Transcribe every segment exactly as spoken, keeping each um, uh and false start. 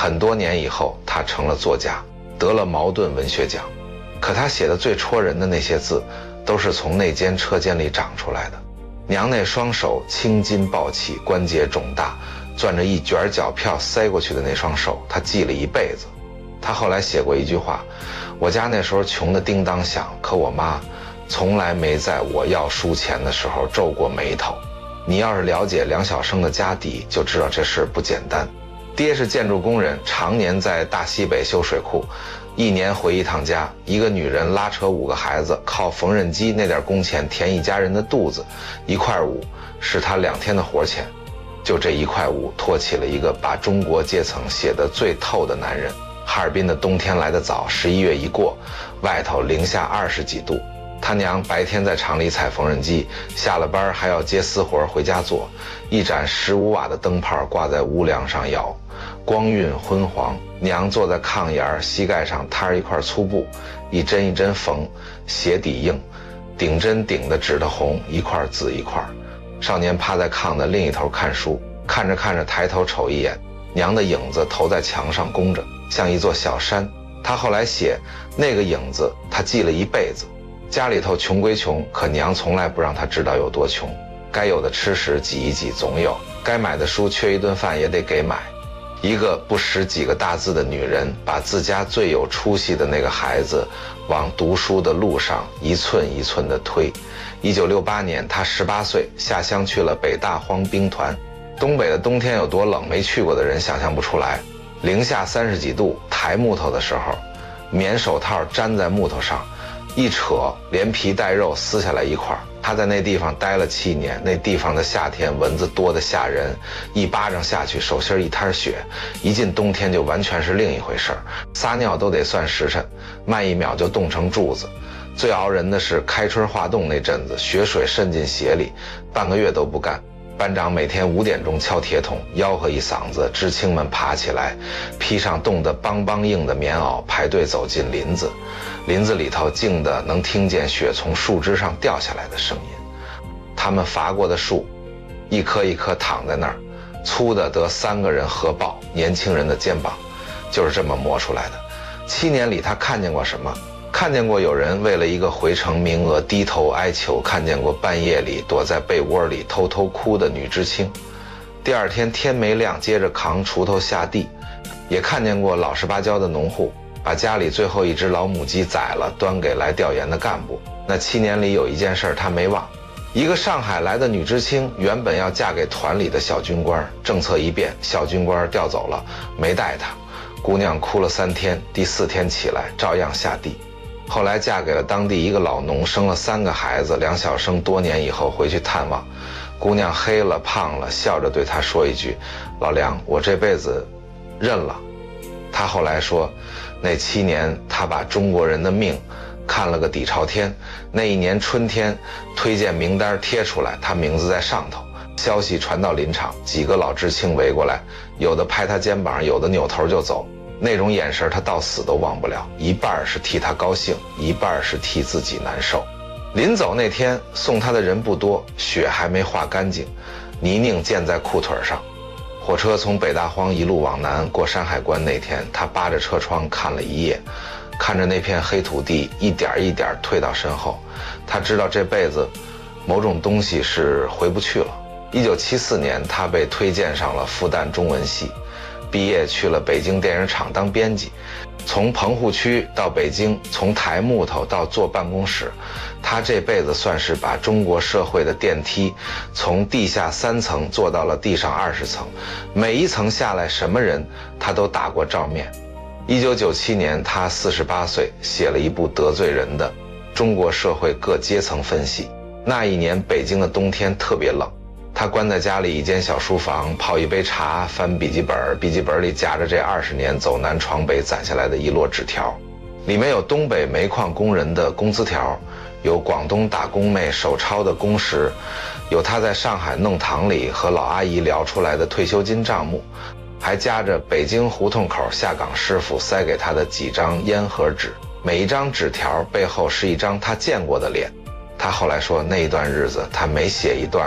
很多年以后，他成了作家，得了茅盾文学奖。可他写的最戳人的那些字，都是从那间车间里长出来的。娘那双手青筋暴起，关节肿大，攥着一卷脚票塞过去的那双手，他记了一辈子。他后来写过一句话：我家那时候穷得叮当响，可我妈从来没在我要书钱的时候皱过眉头。你要是了解梁晓声的家底，就知道这事不简单。爹是建筑工人，常年在大西北修水库，一年回一趟家，一个女人拉扯五个孩子，靠缝纫机那点工钱填一家人的肚子，一块五是他两天的活钱。就这一块五托起了一个把中国阶层写得最透的男人。哈尔滨的冬天来得早，十一月一过，外头零下二十几度。他娘白天在厂里踩缝纫机，下了班还要接私活回家做，一盏十五瓦的灯泡挂在屋梁上摇，光晕昏黄。娘坐在炕沿，膝盖上摊一块粗布，一针一针缝，鞋底硬，顶针顶得纸的红，一块紫一块。少年趴在炕的另一头看书，看着看着抬头瞅一眼，娘的影子投在墙上弓着，像一座小山。他后来写那个影子，他记了一辈子。家里头穷归穷，可娘从来不让他知道有多穷。该有的吃食挤一挤总有，该买的书缺一顿饭也得给买。一个不识几个大字的女人，把自家最有出息的那个孩子往读书的路上一寸一寸地推。一九六八年，他十八岁，下乡去了北大荒兵团。东北的冬天有多冷，没去过的人想象不出来。零下三十几度，抬木头的时候，棉手套粘在木头上，一扯，连皮带肉撕下来一块。他在那地方待了七年，那地方的夏天蚊子多得吓人，一巴掌下去手心一滩血，一进冬天就完全是另一回事儿，撒尿都得算时辰，慢一秒就冻成柱子。最熬人的是开春化冻那阵子，血水渗进鞋里，半个月都不干。班长每天五点钟敲铁桶，吆喝一嗓子，知青们爬起来，披上冻得梆梆硬的棉袄，排队走进林子。林子里头静得能听见雪从树枝上掉下来的声音。他们伐过的树，一棵一棵躺在那儿，粗的得三个人合抱年轻人的肩膀，就是这么磨出来的。七年里他看见过什么？看见过有人为了一个回程名额低头哀求，看见过半夜里躲在被窝里偷偷哭的女知青，第二天天没亮接着扛锄头下地，也看见过老实巴交的农户把家里最后一只老母鸡宰了端给来调研的干部。那七年里有一件事他没忘，一个上海来的女知青原本要嫁给团里的小军官，政策一变，小军官调走了，没带她。姑娘哭了三天，第四天起来照样下地。后来嫁给了当地一个老农，生了三个孩子。梁晓声多年以后回去探望，姑娘黑了胖了，笑着对他说一句：老梁，我这辈子认了。他后来说，那七年他把中国人的命看了个底朝天。那一年春天，推荐名单贴出来，他名字在上头。消息传到林场，几个老知青围过来，有的拍他肩膀，有的扭头就走。那种眼神他到死都忘不了，一半是替他高兴，一半是替自己难受。临走那天送他的人不多，雪还没化干净，泥泞溅在裤腿上。火车从北大荒一路往南过山海关那天，他扒着车窗看了一夜，看着那片黑土地一点一点退到身后，他知道这辈子某种东西是回不去了。一九七四年他被推荐上了复旦中文系，毕业去了北京电影厂当编辑。从棚户区到北京，从抬木头到坐办公室，他这辈子算是把中国社会的电梯从地下三层坐到了地上二十层，每一层下来什么人他都打过照面。一九九七年他四十八岁，写了一部得罪人的中国社会各阶层分析。那一年北京的冬天特别冷，他关在家里一间小书房，泡一杯茶，翻笔记本，笔记本里夹着这二十年走南闯北攒下来的一摞纸条，里面有东北煤矿工人的工资条，有广东打工妹手抄的工时，有他在上海弄堂里和老阿姨聊出来的退休金账目，还夹着北京胡同口下岗师傅塞给他的几张烟盒纸，每一张纸条背后是一张他见过的脸。他后来说，那一段日子他每写一段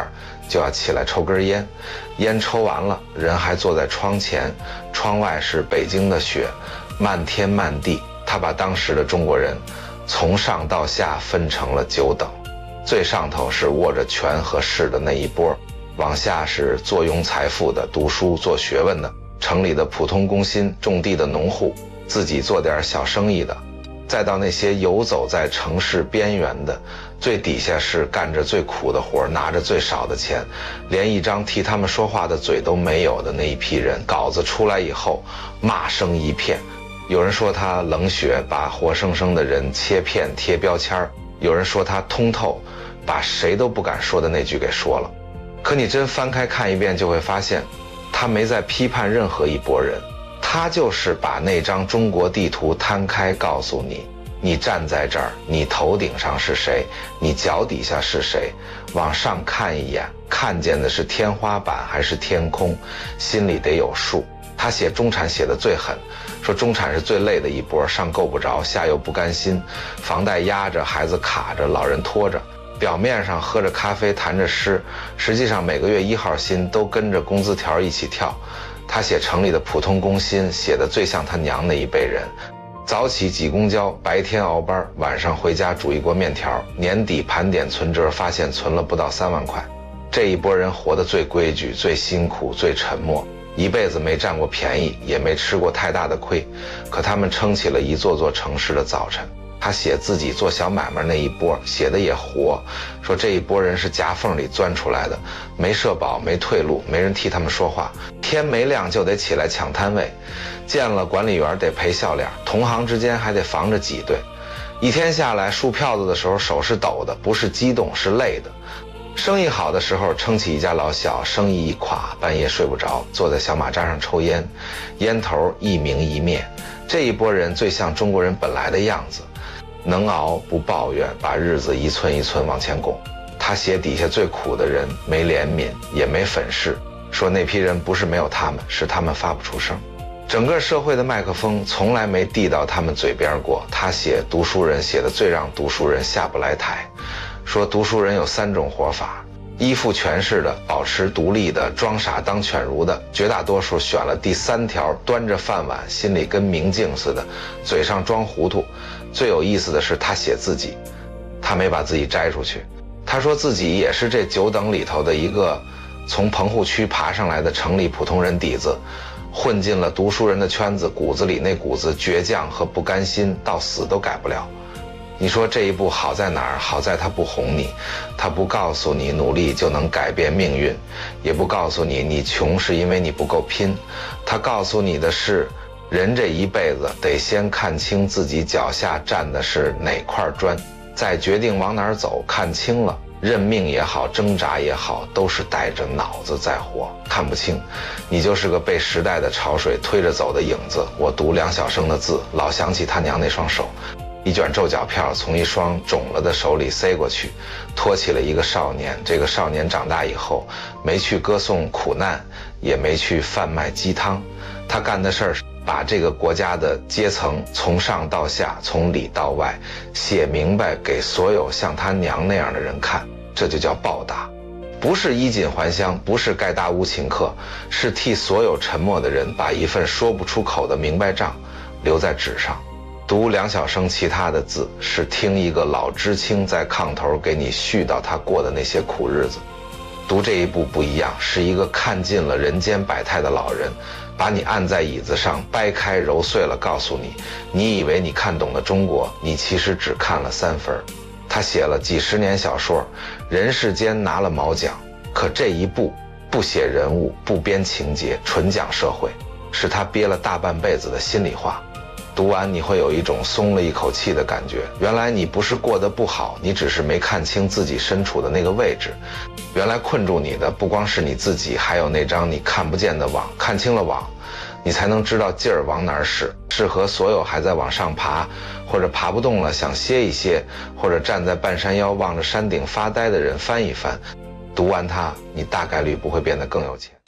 就要起来抽根烟，烟抽完了，人还坐在窗前，窗外是北京的雪，漫天漫地。他把当时的中国人从上到下分成了九等，最上头是握着权和势的那一波，往下是坐拥财富的、读书做学问的，城里的普通工薪、种地的农户，自己做点小生意的，再到那些游走在城市边缘的，最底下是干着最苦的活，拿着最少的钱，连一张替他们说话的嘴都没有的那一批人，稿子出来以后骂声一片。有人说他冷血，把活生生的人切片贴标签，有人说他通透，把谁都不敢说的那句给说了。可你真翻开看一遍，就会发现他没在批判任何一拨人，他就是把那张中国地图摊开，告诉你，你站在这儿，你头顶上是谁，你脚底下是谁，往上看一眼，看见的是天花板还是天空，心里得有数。他写中产写得最狠，说中产是最累的一波，上够不着，下又不甘心，房贷压着，孩子卡着，老人拖着，表面上喝着咖啡谈着诗，实际上每个月一号薪都跟着工资条一起跳。他写城里的普通工薪，写得最像他娘那一辈人，早起挤公交，白天熬班，晚上回家煮一锅面条，年底盘点存折，发现存了不到三万块。这一波人活得最规矩，最辛苦，最沉默，一辈子没占过便宜，也没吃过太大的亏，可他们撑起了一座座城市的早晨。他写自己做小买卖那一波，写的也活，说这一波人是夹缝里钻出来的，没社保，没退路，没人替他们说话，天没亮就得起来抢摊位，见了管理员得赔笑脸，同行之间还得防着挤兑，一天下来数票子的时候手是抖的，不是激动是累的。生意好的时候撑起一家老小，生意一垮，半夜睡不着，坐在小马扎上抽烟，烟头一明一灭。这一波人最像中国人本来的样子，能熬不抱怨，把日子一寸一寸往前拱。他写底下最苦的人，没怜悯也没粉饰，说那批人不是没有他们，是他们发不出声。整个社会的麦克风从来没递到他们嘴边过。他写读书人写的最让读书人下不来台，说读书人有三种活法，依附权势的，保持独立的，装傻当犬儒的，绝大多数选了第三条，端着饭碗，心里跟明镜似的，嘴上装糊涂。最有意思的是他写自己，他没把自己摘出去，他说自己也是这九等里头的一个从棚户区爬上来的城里普通人底子，混进了读书人的圈子，骨子里那股子倔强和不甘心到死都改不了。你说这一步好在哪儿？好在他不哄你，他不告诉你努力就能改变命运，也不告诉你你穷是因为你不够拼，他告诉你的是人这一辈子得先看清自己脚下站的是哪块砖，再决定往哪儿走。看清了，认命也好，挣扎也好，都是带着脑子在活。看不清，你就是个被时代的潮水推着走的影子。我读梁晓声的字，老想起他娘那双手，一卷皱脚票从一双肿了的手里塞过去，托起了一个少年。这个少年长大以后，没去歌颂苦难，也没去贩卖鸡汤，他干的事儿是把这个国家的阶层从上到下，从里到外写明白，给所有像他娘那样的人看，这就叫报答。不是衣锦还乡，不是盖大屋请客，是替所有沉默的人把一份说不出口的明白账留在纸上。读梁晓声其他的字，是听一个老知青在炕头给你絮叨他过的那些苦日子。读这一部不一样，是一个看尽了人间百态的老人，把你按在椅子上掰开揉碎了，告诉你，你以为你看懂了中国，你其实只看了三分。他写了几十年小说，人世间拿了毛奖，可这一部不写人物，不编情节，纯讲社会，是他憋了大半辈子的心里话。读完你会有一种松了一口气的感觉，原来你不是过得不好，你只是没看清自己身处的那个位置。原来困住你的不光是你自己，还有那张你看不见的网。看清了网，你才能知道劲儿往哪儿使，适合所有还在往上爬，或者爬不动了想歇一歇，或者站在半山腰望着山顶发呆的人翻一翻。读完它，你大概率不会变得更有钱。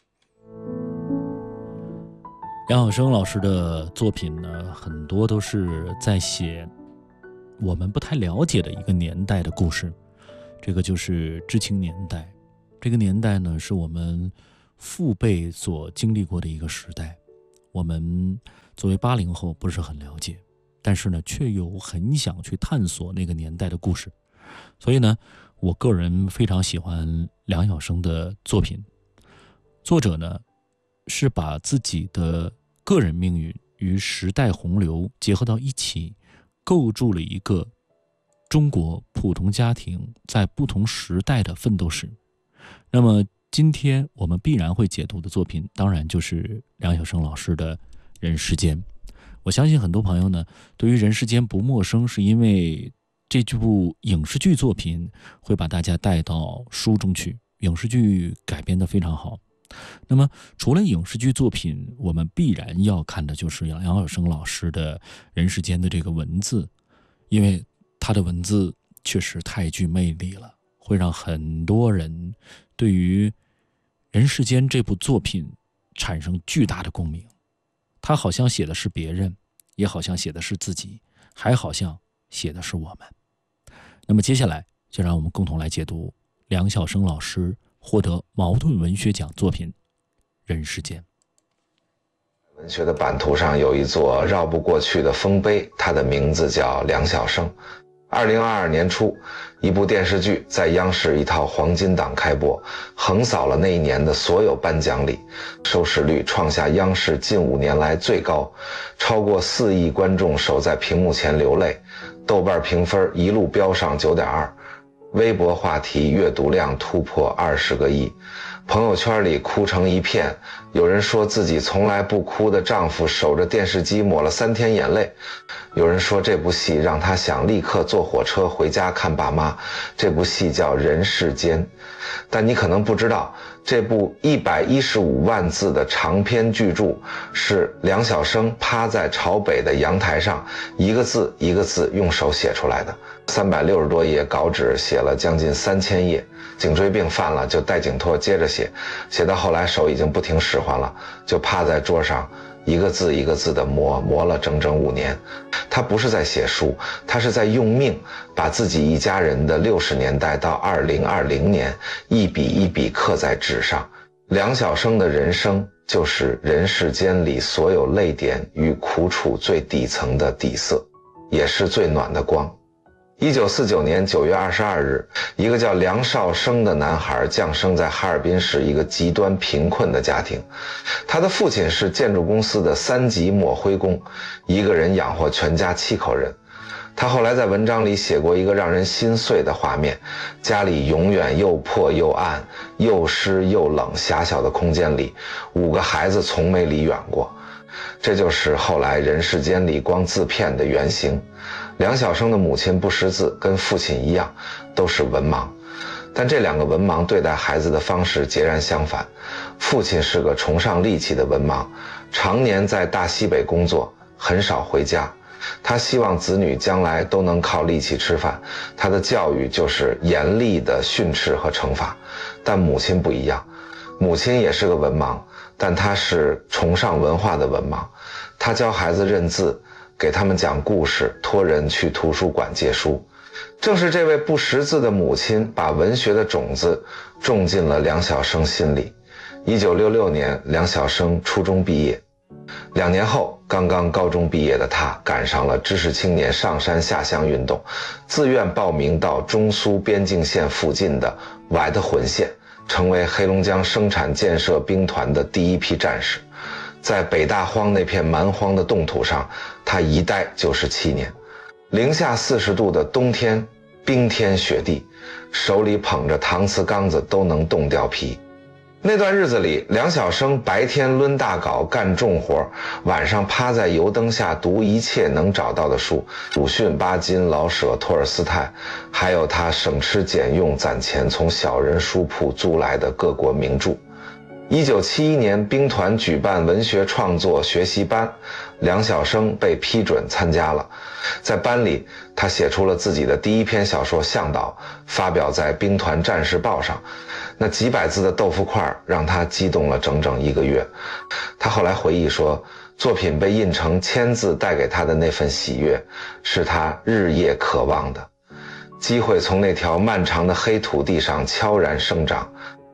梁晓声老师的作品呢，很多都是在写我们不太了解的一个年代的故事，这个就是知青年代。 这个年代呢，是我们父辈所经历过的一个时代。我们作为八零后不是很了解，但是呢，却又很想去探索那个年代的故事。所以呢，我个人非常喜欢梁晓声的作品。作者呢，是把自己的个人命运与时代洪流结合到一起，构筑了一个中国普通家庭在不同时代的奋斗史。那么今天我们必然会解读的作品，当然就是梁晓声老师的《人世间》。我相信很多朋友呢，对于《人世间》不陌生，是因为这部影视剧作品会把大家带到书中去，影视剧改编得非常好。那么除了影视剧作品，我们必然要看的就是梁晓声老师的《人世间》的这个文字，因为他的文字确实太具魅力了，会让很多人对于《人世间》这部作品产生巨大的共鸣。他好像写的是别人，也好像写的是自己，还好像写的是我们。那么接下来就让我们共同来解读梁晓声老师获得茅盾文学奖作品《人世间》。 文学的版图上有一座绕不过去的丰碑，它的名字叫梁晓声。二零二二年初，一部电视剧在央视一套黄金档开播，横扫了那一年的所有颁奖礼，收视率创下央视近五年来最高，超过四亿观众守在屏幕前流泪，豆瓣评分一路飙上 九点二， 微博话题阅读量突破二十个亿，朋友圈里哭成一片，有人说自己从来不哭的丈夫守着电视机抹了三天眼泪，有人说这部戏让他想立刻坐火车回家看爸妈，这部戏叫《人世间》。但你可能不知道，这部一百一十五万字的长篇巨著是梁晓声趴在朝北的阳台上，一个字一个字用手写出来的，三百六十多页稿纸写了将近三千页，颈椎病犯了就带颈托接着写，写到后来手已经不听使唤了，就趴在桌上一个字一个字的磨，磨了整整五年。他不是在写书，他是在用命把自己一家人的六十年代到二零二零年一笔一笔刻在纸上。梁晓声的人生就是人世间里所有泪点与苦楚最底层的底色，也是最暖的光。一九四九年九月二十二日，一个叫梁少生的男孩降生在哈尔滨市一个极端贫困的家庭。他的父亲是建筑公司的三级抹灰工，一个人养活全家七口人。他后来在文章里写过一个让人心碎的画面，家里永远又破又暗，又湿又冷，狭小的空间里，五个孩子从没离远过。这就是后来《人世间》里光自骗的原型。梁晓声的母亲不识字，跟父亲一样都是文盲，但这两个文盲对待孩子的方式截然相反。父亲是个崇尚力气的文盲，常年在大西北工作，很少回家。他希望子女将来都能靠力气吃饭，他的教育就是严厉的训斥和惩罚。但母亲不一样，母亲也是个文盲，但她是崇尚文化的文盲。她教孩子认字，给他们讲故事，托人去图书馆借书。正是这位不识字的母亲，把文学的种子种进了梁晓声心里。一九六六年，梁晓声初中毕业。两年后，刚刚高中毕业的他赶上了知识青年上山下乡运动，自愿报名到中苏边境线附近的歪的浑县，成为黑龙江生产建设兵团的第一批战士。在北大荒那片蛮荒的冻土上，他一待就是七年。零下四十度的冬天，冰天雪地，手里捧着搪瓷缸子都能冻掉皮。那段日子里，梁晓声白天抡大镐干重活，晚上趴在油灯下读一切能找到的书，鲁迅、巴金、老舍、托尔斯泰，还有他省吃俭用攒钱从小人书铺租来的各国名著。一九七一年，兵团举办文学创作学习班，梁晓声被批准参加了。在班里，他写出了自己的第一篇小说《向导》，发表在兵团战士报上。那几百字的豆腐块让他激动了整整一个月。他后来回忆说，作品被印成签字带给他的那份喜悦，是他日夜渴望的。机会从那条漫长的黑土地上悄然生长，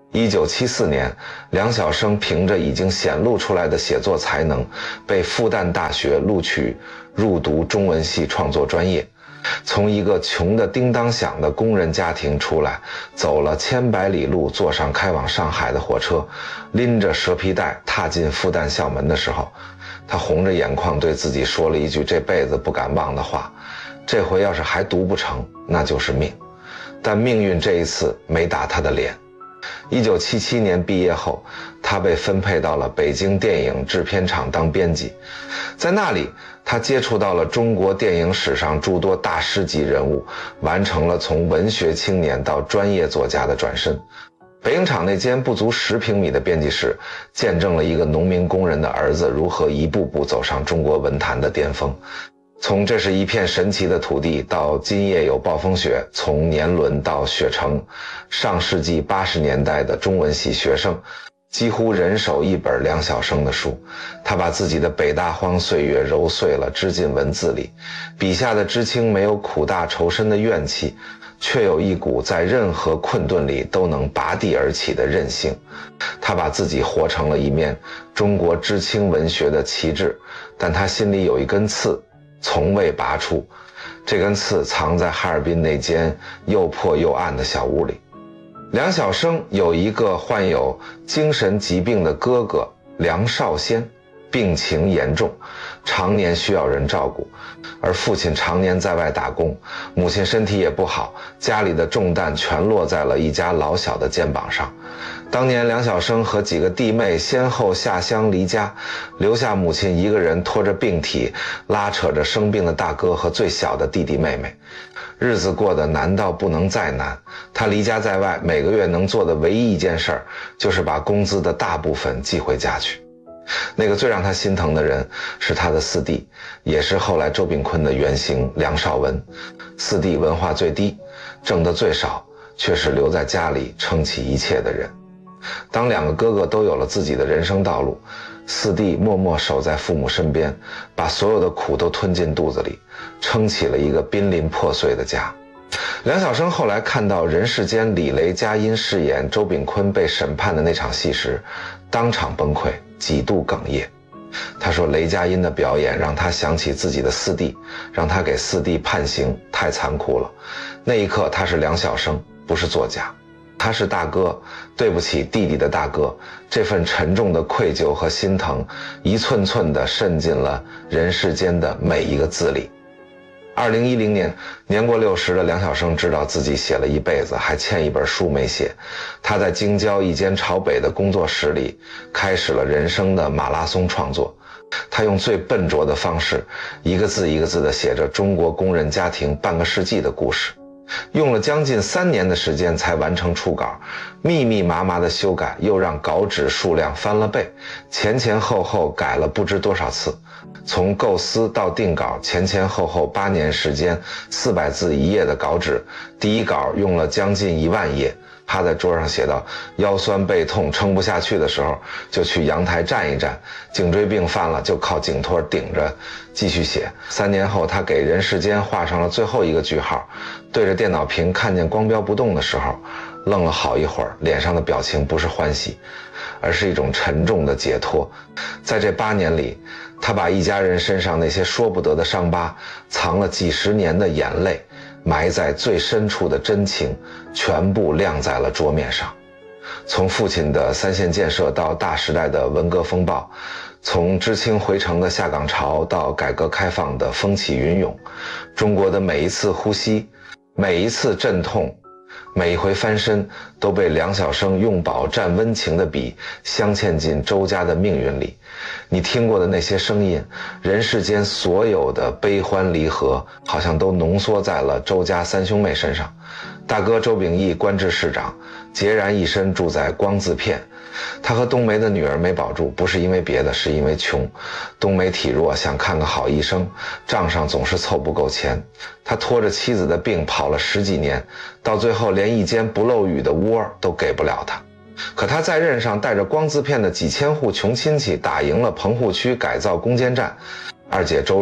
一九七四年，梁晓声凭着已经显露出来的写作才能，被复旦大学录取入读中文系创作专业。从一个穷得叮当响的工人家庭出来，走了千百里路，坐上开往上海的火车，拎着蛇皮袋踏进复旦校门的时候，他红着眼眶对自己说了一句这辈子不敢忘的话：这回要是还读不成，那就是命。但命运这一次没打他的脸。一九七七年毕业后，他被分配到了北京电影制片厂当编辑，在那里他接触到了中国电影史上诸多大师级人物，完成了从文学青年到专业作家的转身。北影厂那间不足十平米的编辑室，见证了一个农民工人的儿子如何一步步走上中国文坛的巅峰。从这是一片神奇的土地到今夜有暴风雪，从年轮到雪城，上世纪八十年代的中文系学生几乎人手一本梁晓声的书，他把自己的北大荒岁月揉碎了织进文字里，笔下的知青没有苦大仇深的怨气，却有一股在任何困顿里都能拔地而起的韧性。他把自己活成了一面中国知青文学的旗帜，但他心里有一根刺从未拔出，这根刺藏在哈尔滨那间又破又暗的小屋里。梁晓声有一个患有精神疾病的哥哥梁少先，病情严重，常年需要人照顾，而父亲常年在外打工，母亲身体也不好，家里的重担全落在了一家老小的肩膀上。当年梁晓声和几个弟妹先后下乡离家，留下母亲一个人拖着病体，拉扯着生病的大哥和最小的弟弟妹妹，日子过得难到不能再难。他离家在外，每个月能做的唯一一件事儿，就是把工资的大部分寄回家去。那个最让他心疼的人是他的四弟，也是后来周秉昆的原型梁绍文。四弟文化最低，挣得最少，却是留在家里撑起一切的人。当两个哥哥都有了自己的人生道路，四弟默默守在父母身边，把所有的苦都吞进肚子里，撑起了一个濒临破碎的家。梁晓声后来看到人世间李雷佳音饰演周秉昆被审判的那场戏时，当场崩溃，几度哽咽。他说雷佳音的表演让他想起自己的四弟，让他给四弟判刑，太残酷了。那一刻他是梁晓声，不是作家，他是大哥，对不起弟弟的大哥。这份沉重的愧疚和心疼，一寸寸地渗进了人世间的每一个字里。二零一零年，年过六十的梁晓声知道自己写了一辈子，还欠一本书没写。他在京郊一间朝北的工作室里，开始了人生的马拉松创作。他用最笨拙的方式，一个字一个字地写着中国工人家庭半个世纪的故事。用了将近三年的时间才完成初稿，密密麻麻的修改又让稿纸数量翻了倍，前前后后改了不知多少次。从构思到定稿，前前后后八年时间，四百字一页的稿纸，第一稿用了将近一万页。趴在桌上写到腰酸背痛撑不下去的时候，就去阳台站一站，颈椎病犯了就靠颈托顶着继续写。三年后，他给人世间画上了最后一个句号，对着电脑屏看见光标不动的时候，愣了好一会儿，脸上的表情不是欢喜，而是一种沉重的解脱。在这八年里，他把一家人身上那些说不得的伤疤，藏了几十年的眼泪，埋在最深处的真情，全部亮在了桌面上。从父亲的三线建设到大时代的文革风暴，从知青回城的下岗潮到改革开放的风起云涌，中国的每一次呼吸，每一次阵痛，每一回翻身，都被梁晓声用饱蘸温情的笔镶嵌进周家的命运里。你听过的那些声音，人世间所有的悲欢离合，好像都浓缩在了周家三兄妹身上。大哥周秉义官至市长，孑然一身住在光字片。他和冬梅的女儿没保住，不是因为别的，是因为穷。冬梅体弱，想看个好医生，账上总是凑不够钱。他拖着妻子的病跑了十几年，到最后连一间不漏雨的窝都给不了他。可他在任上带着光字片的几千户穷亲戚打赢了棚户区改造攻坚战。二姐周荣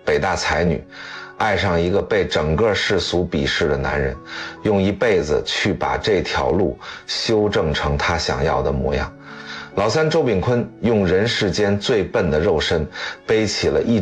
北大才女，爱上一个被整个世俗鄙视的男人，用一辈子去把这条路修正成他想要的模样。老三周秉昆用人世间最笨的肉身，背起了一